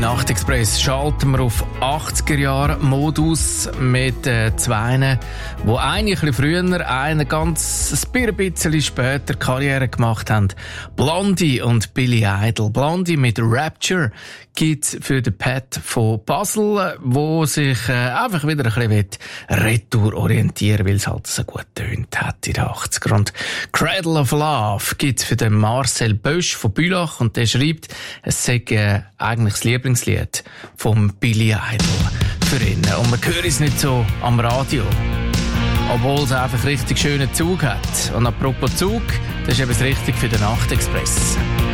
Nachtexpress schalten wir auf 80er-Jahre-Modus mit zwei, wo eine ein bisschen früher, eine ganz ein bisschen später Karriere gemacht haben. Blondie und Billy Idol. Blondie mit Rapture gibt's für den Pat von Basel, wo sich einfach wieder ein bisschen retour orientieren, weil es halt so gut tönt hat in den 80er. Und Cradle of Love gibt's für den Marcel Bösch von Bülach und der schreibt, es sei eigentlich das Lieblingslied vom Billy Idol für ihn. Und man hört es nicht so am Radio, obwohl es einfach richtig schönen Zug hat. Und apropos Zug, das ist eben das Richtige für den Nachtexpress.